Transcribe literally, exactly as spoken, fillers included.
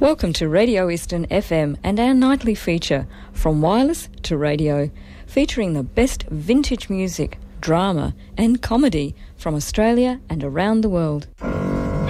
Welcome to Radio Eastern F M and our nightly feature, From Wireless to Radio, featuring the best vintage music, drama and comedy from Australia and around the world.